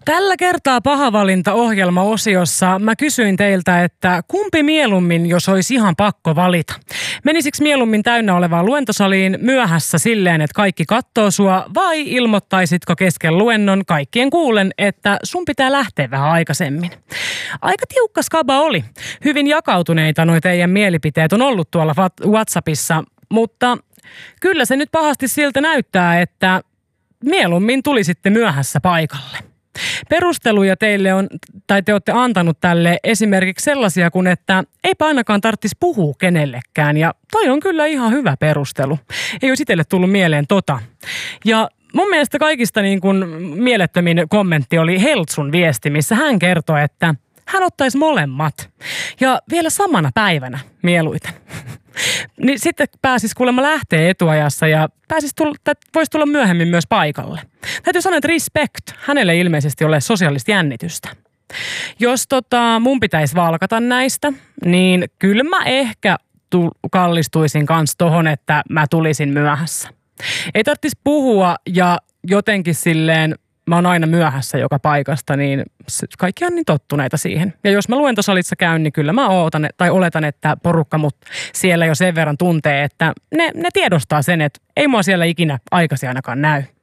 Tällä kertaa Pahavalinta-ohjelma-osiossa mä kysyin teiltä, että kumpi mieluummin, jos olisi ihan pakko valita? Menisikö mieluummin täynnä olevaan luentosaliin myöhässä silleen, että kaikki kattoo sua, vai ilmoittaisitko kesken luennon kaikkien kuulen, että sun pitää lähteä vähän aikaisemmin? Aika tiukka skaba oli. Hyvin jakautuneita noi teidän mielipiteet on ollut tuolla WhatsAppissa, mutta kyllä se nyt pahasti siltä näyttää, että mieluummin tulisitte myöhässä paikalle. Perusteluja teille on, tai te olette antanut tälle esimerkiksi sellaisia kuin, että eipä ainakaan tarvitsisi puhua kenellekään. Ja toi on kyllä ihan hyvä perustelu. Ei olisi itselle tullut mieleen tota. Ja mun mielestä kaikista niin kuin mielettömin kommentti oli Heltsun viesti, missä hän kertoi, että hän ottaisi molemmat. Ja vielä samana päivänä mieluiten. Niin sitten pääsisi kuulemma lähteä etuajassa ja voisi tulla myöhemmin myös paikalle. Täytyy sanoa, että respect. Hänelle ilmeisesti ole sosiaalista jännitystä. Jos mun pitäisi valkata näistä, niin kyllä mä ehkä kallistuisin kanssa tohon, että mä tulisin myöhässä. Ei tarvitsisi puhua ja jotenkin silleen, mä oon aina myöhässä joka paikasta, niin kaikki on niin tottuneita siihen. Ja jos mä luentosalissa käyn, niin kyllä mä oletan, että porukka mut siellä jo sen verran tuntee, että ne tiedostaa sen, että ei mua siellä ikinä aikaisin ainakaan näy.